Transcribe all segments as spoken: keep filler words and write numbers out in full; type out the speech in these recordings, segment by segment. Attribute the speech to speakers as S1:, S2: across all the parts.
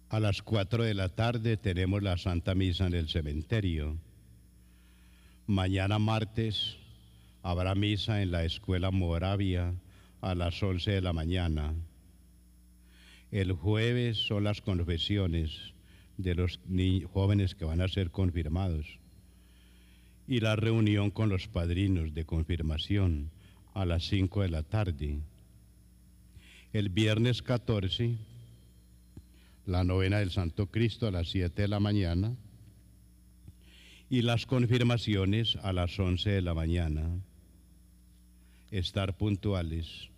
S1: A las cuatro de la tarde tenemos la Santa Misa en el cementerio. Mañana martes habrá misa en la Escuela Moravia a las once de la mañana. El jueves son las confesiones de los jóvenes que van a ser confirmados y la reunión con los padrinos de confirmación a las cinco de la tarde. El viernes catorce, la novena del Santo Cristo a las siete de la mañana y las confirmaciones a las once de la mañana. Estar puntuales.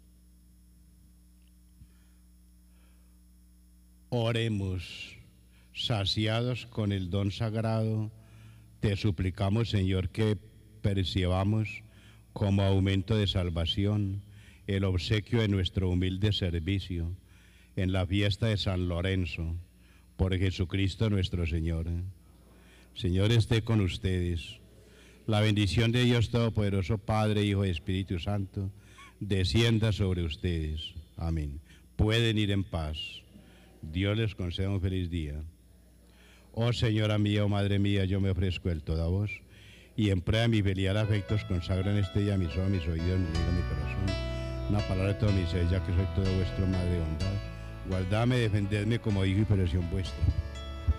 S1: Oremos. Saciados con el don sagrado, te suplicamos, Señor, que percibamos como aumento de salvación el obsequio de nuestro humilde servicio en la fiesta de San Lorenzo, por Jesucristo nuestro Señor. Señor, esté con ustedes. La bendición de Dios Todopoderoso, Padre, Hijo y Espíritu Santo, descienda sobre ustedes. Amén. Pueden ir en paz. Dios les conceda un feliz día. Oh Señora mía, oh Madre mía, yo me ofrezco del todo a vos, y en prueba de mi filial afectos consagro en este día mis ojos, mis oídos, mi lengua, mi corazón, una palabra de todo mi ser, ya que soy todo vuestro, Madre bondad. Guardadme, defendedme como hijo y posesión vuestra.